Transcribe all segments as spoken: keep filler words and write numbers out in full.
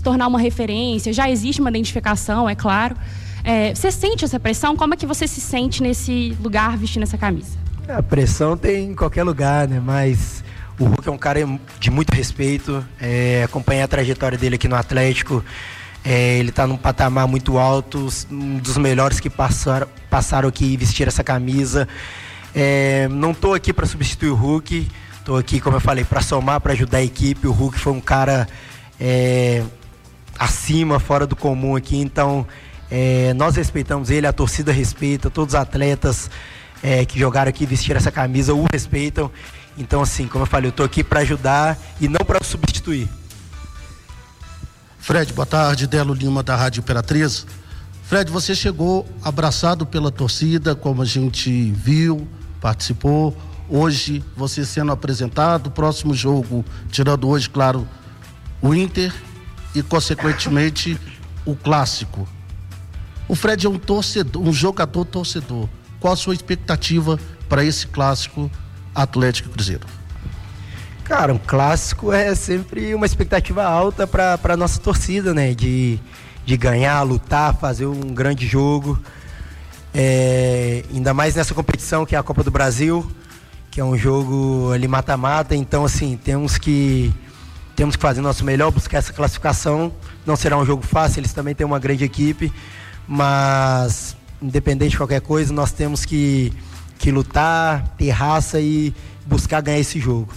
tornar uma referência, já existe uma identificação, é claro. É, você sente essa pressão? Como é que você se sente nesse lugar vestindo essa camisa? A pressão tem em qualquer lugar, né? Mas o Hulk é um cara de muito respeito. É, acompanhei a trajetória dele aqui no Atlético. É, ele está num patamar muito alto, um dos melhores que passaram, passaram aqui e vestiram essa camisa. É, não estou aqui para substituir o Hulk, estou aqui, como eu falei, para somar, para ajudar a equipe. O Hulk foi um cara é, acima, fora do comum aqui, então é, nós respeitamos ele, a torcida respeita, todos os atletas é, que jogaram aqui e vestiram essa camisa o respeitam. Então, assim, como eu falei, eu estou aqui para ajudar e não para substituir. Fred, boa tarde, Delo Lima da Rádio Imperatriz. Fred, você chegou abraçado pela torcida, como a gente viu, participou. Hoje você sendo apresentado, próximo jogo, tirando hoje, claro, o Inter e, consequentemente, o Clássico. O Fred é um torcedor, um jogador torcedor. Qual a sua expectativa para esse Clássico Atlético e Cruzeiro? Cara, um clássico é sempre uma expectativa alta para a nossa torcida, né? De, de ganhar, lutar, fazer um grande jogo. É, ainda mais nessa competição que é a Copa do Brasil, que é um jogo ali mata-mata. Então, assim, temos que, temos que fazer o nosso melhor, buscar essa classificação. Não será um jogo fácil, eles também têm uma grande equipe. Mas, independente de qualquer coisa, nós temos que, que lutar, ter raça e buscar ganhar esse jogo.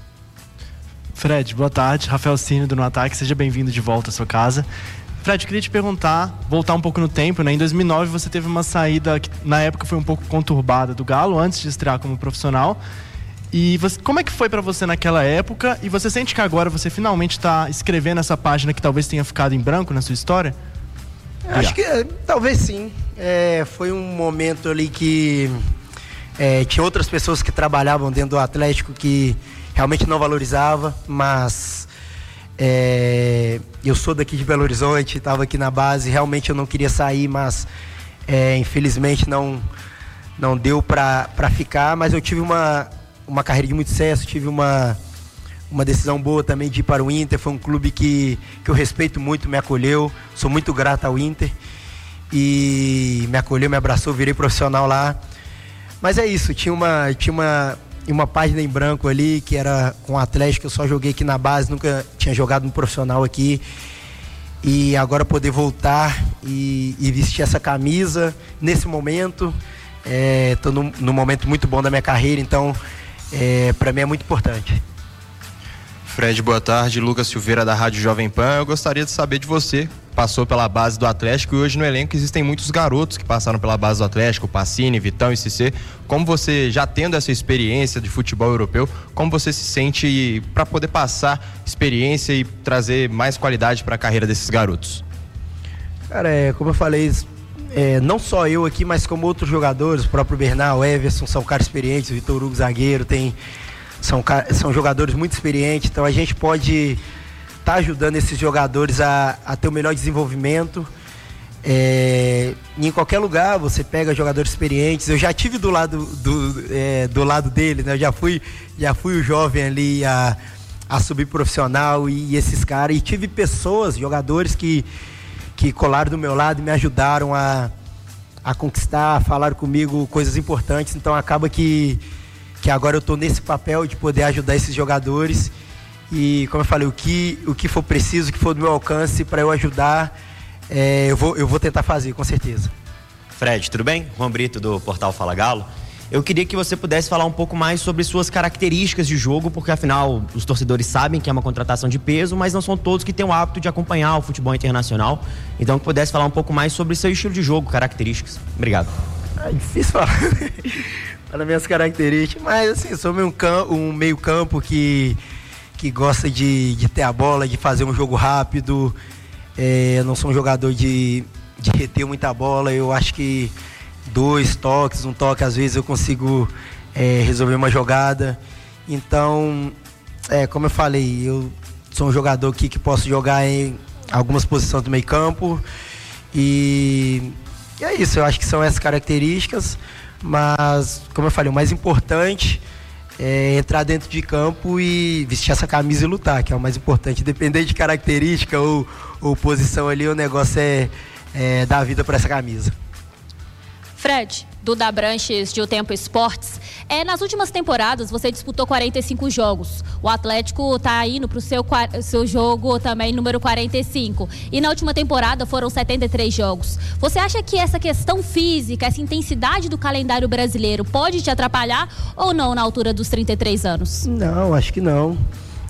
Fred, boa tarde. Rafael Cine do No Ataque, seja bem-vindo de volta à sua casa. Fred, eu queria te perguntar, voltar um pouco no tempo, né? Em dois mil e nove você teve uma saída que na época foi um pouco conturbada do Galo, antes de estrear como profissional. E você, como é que foi para você naquela época? E você sente que agora você finalmente está escrevendo essa página que talvez tenha ficado em branco na sua história? Acho que talvez sim. É, foi um momento ali que é, tinha outras pessoas que trabalhavam dentro do Atlético que realmente não valorizava, mas é, eu sou daqui de Belo Horizonte, estava aqui na base, realmente eu não queria sair, mas é, infelizmente não, não deu para ficar, mas eu tive uma, uma carreira de muito sucesso, tive uma, uma decisão boa também de ir para o Inter, foi um clube que, que eu respeito muito, me acolheu, sou muito grato ao Inter, e me acolheu, me abraçou, virei profissional lá, mas é isso, tinha uma... Tinha uma e uma página em branco ali, que era com o Atlético, eu só joguei aqui na base, nunca tinha jogado no profissional aqui. E agora poder voltar e, e vestir essa camisa nesse momento, estou é, num, num momento muito bom da minha carreira, então é, para mim é muito importante. Fred, boa tarde. Lucas Silveira da Rádio Jovem Pan. Eu gostaria de saber de você, passou pela base do Atlético e hoje no elenco existem muitos garotos que passaram pela base do Atlético, Pacini, Vitão e Cissé. Como você, já tendo essa experiência de futebol europeu, como você se sente para poder passar experiência e trazer mais qualidade para a carreira desses garotos? Cara, é, como eu falei, é, não só eu aqui, mas como outros jogadores, o próprio Bernal, o Everson, são caras experientes, o Vitor Hugo, zagueiro, tem, são, são jogadores muito experientes, então a gente pode tá ajudando esses jogadores a, a ter o melhor desenvolvimento. É, em qualquer lugar você pega jogadores experientes. Eu já tive do lado do, é, do lado dele, né? Eu já fui, já fui o jovem ali a, a subir profissional e, e esses caras, e tive pessoas, jogadores que, que colaram do meu lado e me ajudaram a, a conquistar, falaram comigo coisas importantes. Então acaba que, que agora eu estou nesse papel de poder ajudar esses jogadores. E como eu falei, o que, o que for preciso, o que for do meu alcance para eu ajudar, é, eu, vou, eu vou tentar fazer, com certeza. Fred, tudo bem? Juan Brito do Portal Fala Galo. Eu queria que você pudesse falar um pouco mais sobre suas características de jogo, porque afinal os torcedores sabem que é uma contratação de peso, mas não são todos que têm o hábito de acompanhar o futebol internacional. Então que pudesse falar um pouco mais sobre seu estilo de jogo, características. Obrigado. É difícil falar para minhas características, mas assim, eu sou meio, um meio campo que... que gosta de, de ter a bola, de fazer um jogo rápido. É, eu não sou um jogador de, de reter muita bola. Eu acho que dois toques, um toque, às vezes eu consigo é, resolver uma jogada. Então, é, como eu falei, eu sou um jogador aqui que posso jogar em algumas posições do meio campo. E, e é isso, eu acho que são essas características. Mas, como eu falei, o mais importante é entrar dentro de campo e vestir essa camisa e lutar, que é o mais importante. Depender de característica ou, ou posição ali, o negócio é, é dar vida para essa camisa. Fred, Duda Branches de O Tempo Esportes. É, nas últimas temporadas você disputou quarenta e cinco jogos. O Atlético está indo para o seu, seu jogo também número quarenta e cinco. E na última temporada foram setenta e três jogos. Você acha que essa questão física, essa intensidade do calendário brasileiro pode te atrapalhar ou não na altura dos trinta e três anos? Não, acho que não.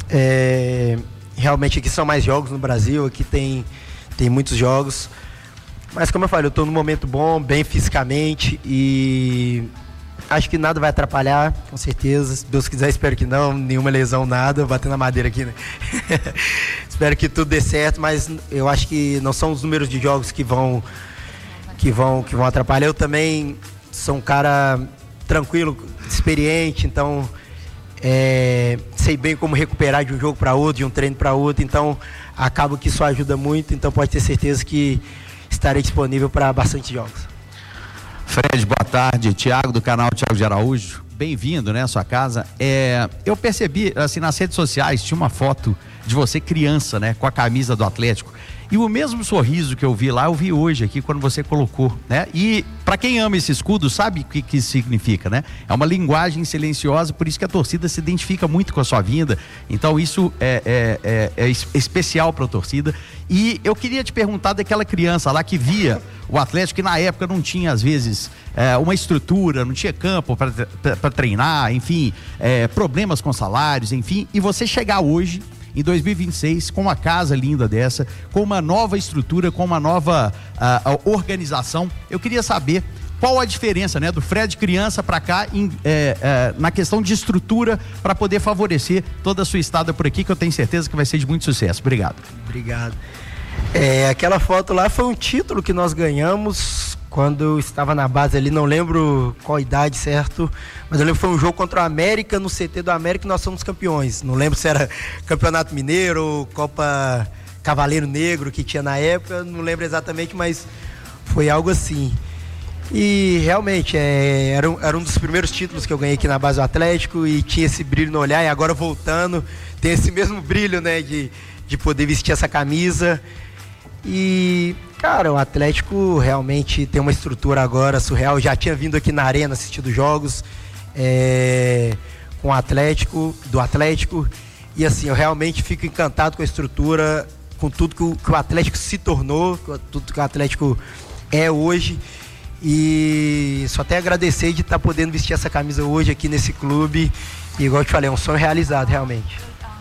É, realmente aqui são mais jogos no Brasil, aqui tem, tem muitos jogos. Mas como eu falei, eu estou num momento bom, bem fisicamente e acho que nada vai atrapalhar, com certeza. Se Deus quiser, espero que não, nenhuma lesão, nada, batendo na madeira aqui, né? Espero que tudo dê certo, mas eu acho que não são os números de jogos que vão, que vão, que vão atrapalhar. Eu também sou um cara tranquilo, experiente, então é, sei bem como recuperar de um jogo para outro, de um treino para outro, então acaba que isso ajuda muito, então pode ter certeza que estarei disponível para bastante jogos. Fred, boa tarde. Tiago, do canal Tiago de Araújo. Bem-vindo, né, à sua casa. É, eu percebi, assim, nas redes sociais, tinha uma foto de você criança, né, com a camisa do Atlético. E o mesmo sorriso que eu vi lá, eu vi hoje aqui quando você colocou, né? E para quem ama esse escudo, sabe o que, que isso significa, né? É uma linguagem silenciosa, por isso que a torcida se identifica muito com a sua vinda. Então isso é, é, é, é especial para a torcida. E eu queria te perguntar daquela criança lá que via o Atlético, que na época não tinha, às vezes, é, uma estrutura, não tinha campo para treinar, enfim, é, problemas com salários, enfim. E você chegar hoje, em dois mil e vinte e seis, com uma casa linda dessa, com uma nova estrutura, com uma nova uh, organização, eu queria saber qual a diferença, né, do Fred criança para cá em, é, é, na questão de estrutura para poder favorecer toda a sua estada por aqui, que eu tenho certeza que vai ser de muito sucesso. Obrigado. Obrigado. É, aquela foto lá foi um título que nós ganhamos quando eu estava na base ali, não lembro qual idade, certo? Mas eu lembro que foi um jogo contra o América, no C T do América, e nós fomos campeões. Não lembro se era Campeonato Mineiro, Copa Cavaleiro Negro que tinha na época, não lembro exatamente, mas foi algo assim. E realmente, é, era, um, era um dos primeiros títulos que eu ganhei aqui na base do Atlético e tinha esse brilho no olhar, e agora voltando, tem esse mesmo brilho, né, de, de poder vestir essa camisa. E, cara, o Atlético realmente tem uma estrutura agora surreal. Eu já tinha vindo aqui na Arena assistindo jogos é, com o Atlético, do Atlético. E assim, eu realmente fico encantado com a estrutura, com tudo que o, que o Atlético se tornou, com tudo que o Atlético é hoje. E só até agradecer de estar podendo vestir essa camisa hoje aqui nesse clube. E igual eu te falei, é um sonho realizado, realmente.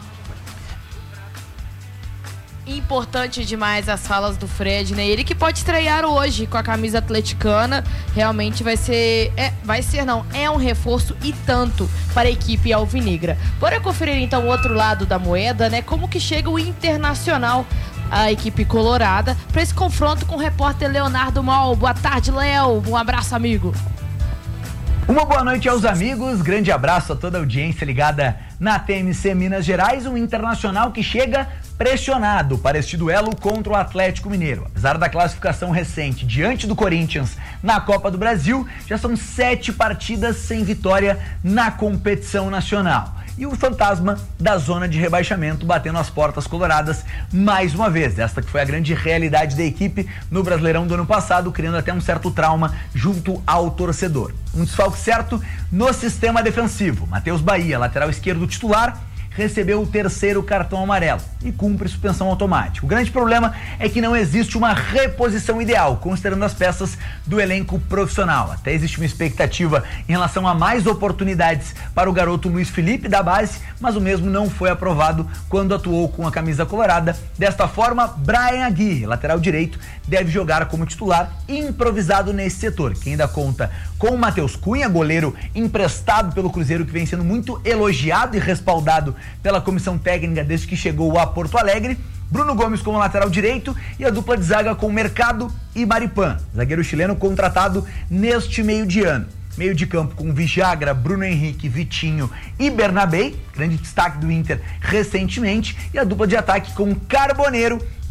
Importante demais as falas do Fred, né? Ele que pode estrear hoje com a camisa atleticana, realmente vai ser, é, vai ser não, é um reforço e tanto para a equipe alvinegra. Bora conferir então o outro lado da moeda, né? Como que chega o Internacional, a equipe colorada, para esse confronto com o repórter Leonardo Mol. Boa tarde, Léo. Um abraço, amigo. Uma boa noite aos amigos, grande abraço a toda a audiência ligada na T M C Minas Gerais, um Internacional que chega pressionado para este duelo contra o Atlético Mineiro. Apesar da classificação recente diante do Corinthians na Copa do Brasil, já são sete partidas sem vitória na competição nacional. E o fantasma da zona de rebaixamento batendo as portas coloradas mais uma vez. Esta que foi a grande realidade da equipe no Brasileirão do ano passado, criando até um certo trauma junto ao torcedor. Um desfalque certo no sistema defensivo. Matheus Bahia, lateral esquerdo titular, recebeu o terceiro cartão amarelo e cumpre suspensão automática. O grande problema é que não existe uma reposição ideal, considerando as peças do elenco profissional. Até existe uma expectativa em relação a mais oportunidades para o garoto Luiz Felipe da base, mas o mesmo não foi aprovado quando atuou com a camisa colorada. Desta forma, Brian Aguirre, lateral direito, deve jogar como titular improvisado nesse setor, que ainda conta com o Matheus Cunha, goleiro emprestado pelo Cruzeiro, que vem sendo muito elogiado e respaldado pela comissão técnica desde que chegou a Porto Alegre, Bruno Gomes como lateral direito e a dupla de zaga com Mercado e Maripan, zagueiro chileno contratado neste meio de ano. Meio de campo com Vijagra, Bruno Henrique, Vitinho e Bernabé, grande destaque do Inter recentemente, e a dupla de ataque com Carboneiro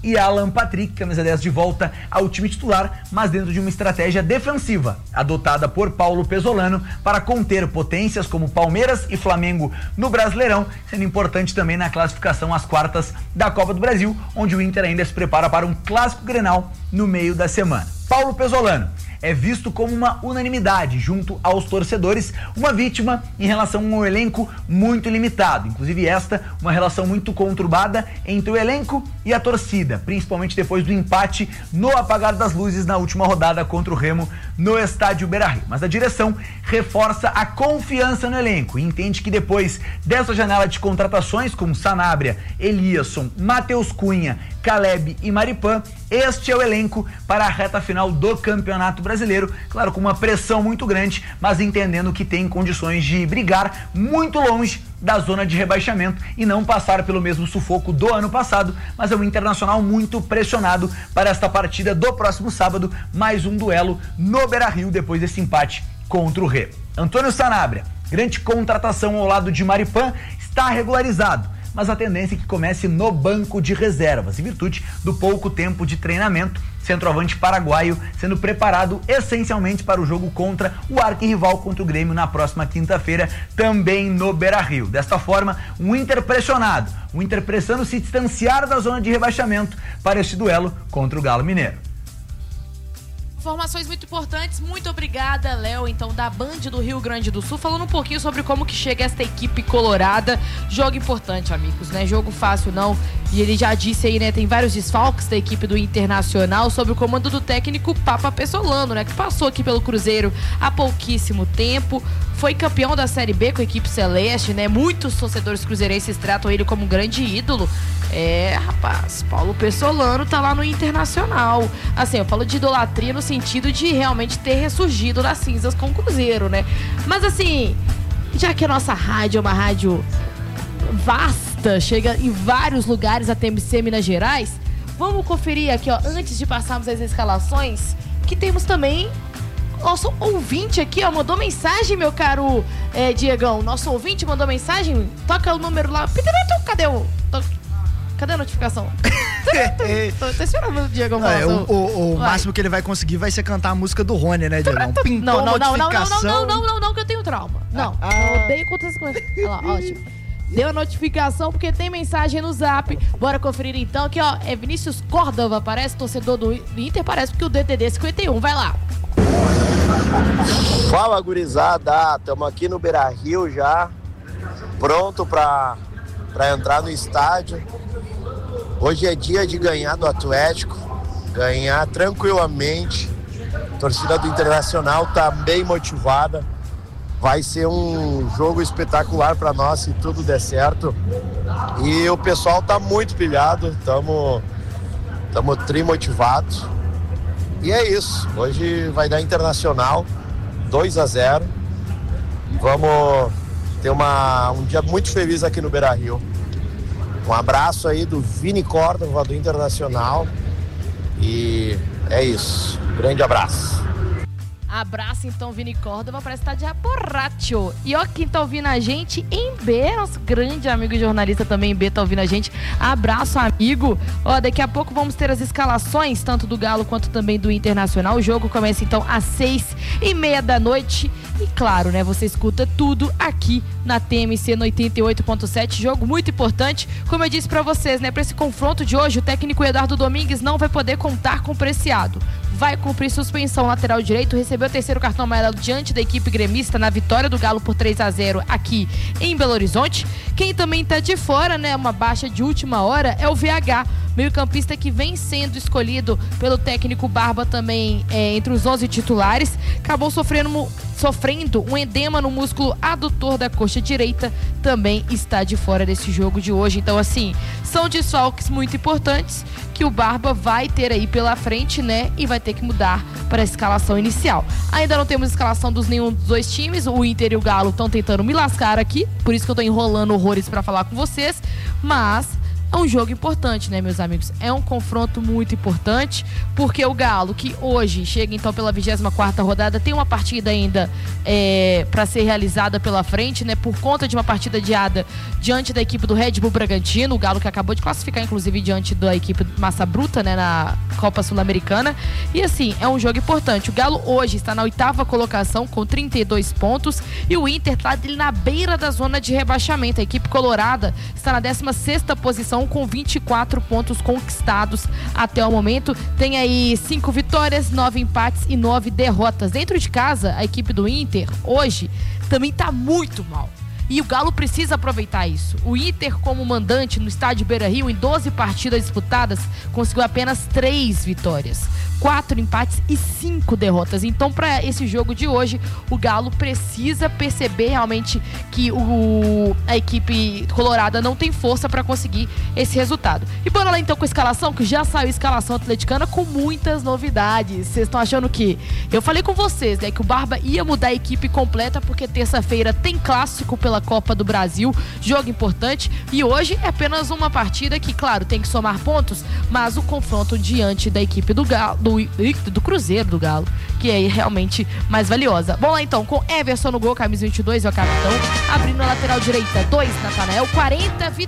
e Alan Patrick, camisa dez, de volta ao time titular, mas dentro de uma estratégia defensiva, adotada por Paulo Pesolano para conter potências como Palmeiras e Flamengo no Brasileirão, sendo importante também na classificação às quartas da Copa do Brasil, onde o Inter ainda se prepara para um clássico Grenal no meio da semana. Paulo Pesolano é visto como uma unanimidade junto aos torcedores, uma vítima em relação a um elenco muito limitado. Inclusive esta, uma relação muito conturbada entre o elenco e a torcida, principalmente depois do empate no apagar das luzes na última rodada contra o Remo no estádio Beira-Rio. Mas a direção reforça a confiança no elenco e entende que depois dessa janela de contratações como Sanabria, Eliasson, Matheus Cunha, Caleb e Maripan, este é o elenco para a reta final do Campeonato Brasileiro, claro, com uma pressão muito grande, mas entendendo que tem condições de brigar muito longe da zona de rebaixamento e não passar pelo mesmo sufoco do ano passado, mas é um Internacional muito pressionado para esta partida do próximo sábado, mais um duelo no Beira-Rio depois desse empate contra o Remo. Antônio Sanabria, grande contratação ao lado de Maripan, está regularizado, mas a tendência é que comece no banco de reservas, em virtude do pouco tempo de treinamento. Centroavante paraguaio sendo preparado essencialmente para o jogo contra o arquirrival contra o Grêmio na próxima quinta-feira, também no Beira-Rio. Desta forma, um Inter pressionado, um Inter precisando se distanciar da zona de rebaixamento para este duelo contra o Galo Mineiro. Informações muito importantes, muito obrigada, Léo, então, da Band do Rio Grande do Sul, falando um pouquinho sobre como que chega esta equipe colorada. Jogo importante, amigos, né? Jogo fácil não, e ele já disse aí, né, tem vários desfalques da equipe do Internacional sob o comando do técnico Papa Pesolano, né, que passou aqui pelo Cruzeiro há pouquíssimo tempo, foi campeão da Série B com a equipe celeste, né? Muitos torcedores cruzeirenses tratam ele como um grande ídolo. É, rapaz, Paulo Pesolano tá lá no Internacional. Assim, eu falo de idolatria no sentido de realmente ter ressurgido das cinzas com o Cruzeiro, né? Mas assim, já que a nossa rádio é uma rádio vasta, chega em vários lugares, a T M C Minas Gerais, vamos conferir aqui, ó, antes de passarmos as escalações, que temos também nosso ouvinte aqui, ó, mandou mensagem, meu caro é, Diegão. Nosso ouvinte mandou mensagem, toca o número lá. Cadê o... Cadê a notificação? tô, tô esperando o Diego falar. É, o o, o máximo que ele vai conseguir vai ser cantar a música do Rony, né, Diego? Pintou não, não, não, não, notificação. não, não, não, não, não, que eu tenho trauma. Não, ah. eu odeio contra essas coisas. Olha lá, ótimo. Deu a notificação porque tem mensagem no Zap. Bora conferir então aqui, ó. É Vinícius Córdova, parece torcedor do Inter, parece porque o D T D cinquenta e um, vai lá. Fala, gurizada, estamos aqui no Beira-Rio já, pronto para para entrar no estádio. Hoje é dia de ganhar do Atlético, ganhar tranquilamente. A torcida do Internacional tá bem motivada. Vai ser um jogo espetacular para nós se tudo der certo. E o pessoal tá muito pilhado, estamos estamos trimotivados. E é isso, hoje vai dar Internacional dois a zero. Vamos ter uma, um dia muito feliz aqui no Beira-Rio. Um abraço aí do Vini Córdova, do Internacional. E é isso, grande abraço. Abraço então, Vini Córdova, parece estar de aporratio. E ó, quem tá ouvindo a gente em B, nosso grande amigo e jornalista também em B tá ouvindo a gente. Abraço, amigo. Ó, daqui a pouco vamos ter as escalações, tanto do Galo quanto também do Internacional. O jogo começa então às seis e meia da noite. E claro, né, você escuta tudo aqui na T M C no oitenta e oito ponto sete. Jogo muito importante, como eu disse pra vocês, né, pra esse confronto de hoje, o técnico Eduardo Domingues não vai poder contar com o Preciado. Vai cumprir suspensão lateral direito, recebeu o terceiro cartão amarelo diante da equipe gremista na vitória do Galo por três a zero aqui em Belo Horizonte. Quem também tá de fora, né, uma baixa de última hora, é o V H, meio-campista que vem sendo escolhido pelo técnico Barba também é, entre os onze titulares. Acabou sofrendo, sofrendo um edema no músculo adutor da coxa direita, também está de fora desse jogo de hoje. Então, assim, são desfalques muito importantes que o Barba vai ter aí pela frente, né, e vai ter que mudar para a escalação inicial. Ainda não temos escalação dos nenhum dos dois times, o Inter e o Galo estão tentando me lascar aqui, por isso que eu tô enrolando horrores para falar com vocês, mas É um jogo importante, né, meus amigos? É um confronto muito importante, porque o Galo, que hoje chega então pela vigésima quarta rodada, tem uma partida ainda é, para ser realizada pela frente, né, por conta de uma partida adiada diante da equipe do Red Bull Bragantino, o Galo que acabou de classificar, inclusive, diante da equipe Massa Bruta, né, na Copa Sul-Americana. E assim, é um jogo importante. O Galo hoje está na oitava colocação com trinta e dois pontos e o Inter está ali na beira da zona de rebaixamento. A equipe colorada está na décima sexta posição com vinte e quatro pontos conquistados até o momento. Tem aí cinco vitórias, nove empates e nove derrotas. Dentro de casa, a equipe do Inter hoje também está muito mal. E o Galo precisa aproveitar isso. O Inter, como mandante no estádio Beira-Rio, em doze partidas disputadas, conseguiu apenas três vitórias, quatro empates e cinco derrotas. Então, para esse jogo de hoje, o Galo precisa perceber realmente que o, a equipe colorada não tem força para conseguir esse resultado. E bora lá então com a escalação, que já saiu a escalação atleticana com muitas novidades. Vocês estão achando que... Eu falei com vocês, né, que o Barba ia mudar a equipe completa, porque terça-feira tem clássico pela Copa do Brasil, jogo importante, e hoje é apenas uma partida que, claro, tem que somar pontos, mas o confronto diante da equipe do Galo, do, do Cruzeiro do Galo, que é realmente mais valiosa. Vamos lá então, com Everson no gol, camisa vinte e dois, é o capitão, abrindo a lateral direita, dois, Natanael, quarenta,